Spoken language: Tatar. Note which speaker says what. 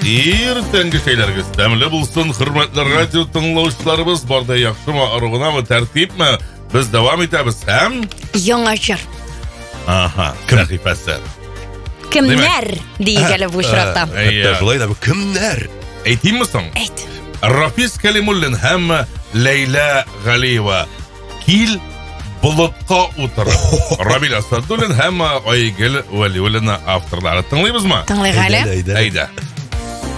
Speaker 1: Ертеңгі шайларыңыз дәмлі болсын, хөрмәтле радио тыңлаушыларыбыз, барда яхшымы, арыгынамы, тәртипме? Біз давам етеміз, һәм?
Speaker 2: Яңа җыр.
Speaker 1: Аха, сәхифәсе.
Speaker 2: Кемнәр дигәле бу очракта.
Speaker 3: Шулай да кемнәр?
Speaker 1: Әйтимме соң?
Speaker 2: Әйт.
Speaker 1: Рафис Кәлимуллин һәм Ләйлә Галиева. Кил болытка утырып. Рабил Асадуллин һәм Айгөл Вәлиуллина авторлары. Тыңлыйбызмы?
Speaker 2: Тыңлыйк әле.
Speaker 1: Әйдә.